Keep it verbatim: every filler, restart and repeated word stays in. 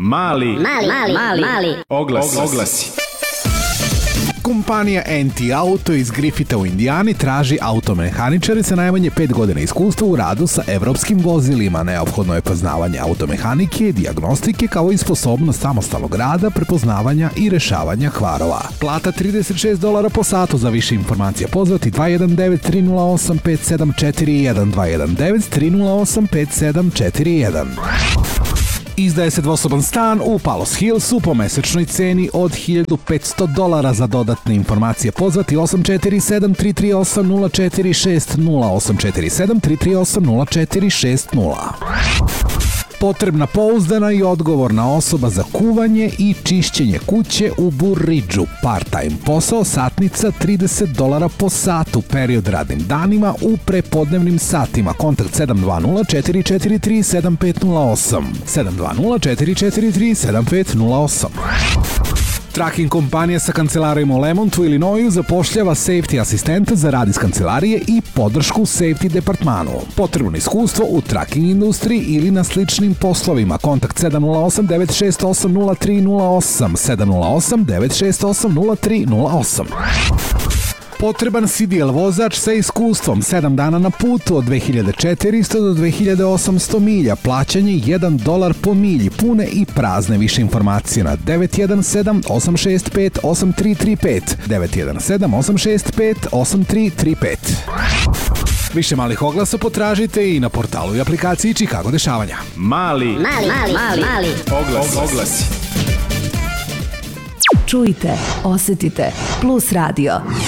Mali, mali, mali, mali, mali. Oglasi. Oglasi. Kompanija N T Auto iz Griffitha u Indijani traži automehaničare sa najmanje pet godina iskustva u radu sa evropskim vozilima. Neophodno je poznavanje automehanike, dijagnostike kao i sposobnost samostalnog rada, prepoznavanja i rešavanja kvarova. Plata trideset šest dolara po satu. Za više informacija pozvati dva jedan devet tri nula osam pet sedam četiri jedan, dva jedan devet tri nula osam pet sedam četiri jedan. Izdaje se dvosoban stan u Palos Hillsu po mesečnoj ceni od hiljadu petsto dolara. Za dodatne informacije pozvati osam četiri sedam tri tri osam nula četiri šest nula, osam četiri sedam tri tri osam nula četiri šest nula. Potrebna pouzdana i odgovorna osoba za kuvanje i čišćenje kuće u Burridžu. Part-time posao, satnica trideset dolara po satu, period radnim danima u prepodnevnim satima. Kontakt sedam dva nula četiri četiri tri sedam pet nula osam, sedam dva nula četiri četiri tri sedam pet nula osam. Tracking kompanija sa kancelarijom u Lemontu, Illinoisu zapošljava safety asistenta za rad iz kancelarije i podršku safety departmanu. Potrebno iskustvo u tracking industriji ili na sličnim poslovima. Kontakt sedam nula osam devet šest osam nula tri nula osam, sedam nula osam devet šest osam nula tri nula osam. Potreban C D L vozač sa iskustvom, sedam dana na putu od dve hiljade četiristo do dve hiljade osamsto milja, plaćanje jedan dolar po milji, pune i prazne. Više informacije na devet jedan sedam osam šest pet osam tri tri pet, devet jedan sedam osam šest pet osam tri tri pet. Više malih oglasa potražite i na portalu i aplikaciji Chicago dešavanja. Mali, mali, mali, mali, mali. Oglasi. Oglasi. Čujte, osetite, Plus Radio.